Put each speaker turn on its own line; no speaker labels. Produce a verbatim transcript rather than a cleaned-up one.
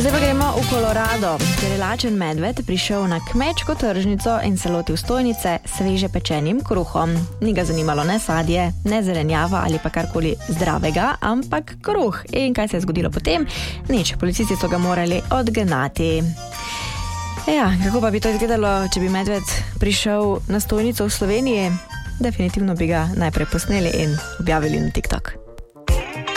Zdaj pa gremo v Kolorado, kjer je lačen medved prišel na kmečko tržnico in se lotil stojnice s sveže pečenim kruhom. Ni ga zanimalo ne sadje, ne zelenjava ali pa karkoli zdravega, ampak kruh. In kaj se je zgodilo potem? Nič, policisti so ga morali odgnati. Ja, kako pa bi to izgledalo, če bi medved prišel na stojnico v Sloveniji? Definitivno bi ga najprej posneli in objavili na TikTok.